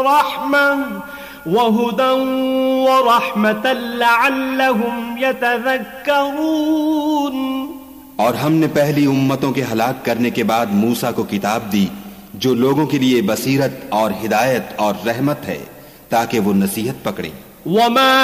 वहुदन व रहमतन लअल्लहुम यतज़क्करून। और हमने पहली उम्मतों के हलाक करने के बाद मूसा को किताब दी जो लोगों के लिए बसीरत और हिदायत और रहमत है ताकि वो नसीहत पकड़ें।